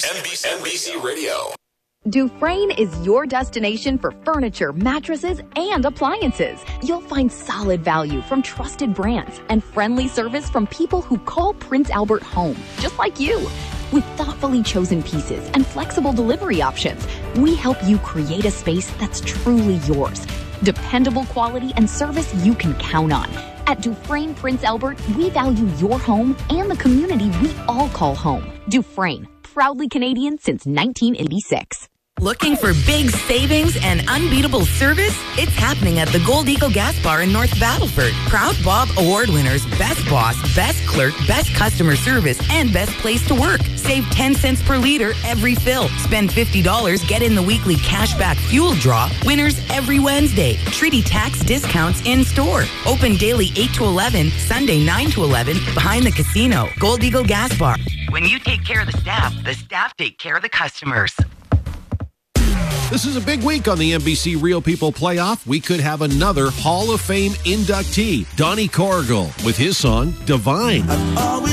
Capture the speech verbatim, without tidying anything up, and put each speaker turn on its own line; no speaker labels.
N B C, N B C Radio.
Dufresne is your destination for furniture, mattresses, and appliances. You'll find solid value from trusted brands and friendly service from people who call Prince Albert home, just like you. With thoughtfully chosen pieces and flexible delivery options, we help you create a space that's truly yours. Dependable quality and service you can count on. At Dufresne Prince Albert, we value your home and the community we all call home. Dufresne, proudly Canadian since nineteen eighty-six.
Looking for big savings and unbeatable service? It's happening at the Gold Eagle Gas Bar in North Battleford. Proud Bob Award winners, Best Boss, Best Clerk, Best Customer Service, and Best Place to Work. Save ten cents per liter every fill. Spend fifty dollars, get in the weekly cashback fuel draw. Winners every Wednesday. Treaty tax discounts in store. Open daily eight to eleven, Sunday nine to eleven, behind the casino. Gold Eagle Gas Bar. When you take care of the staff, the staff take care of the customers.
This is a big week on the N B C Real People Playoff. We could have another Hall of Fame inductee, Donnie Corrigal, with his song, Divine.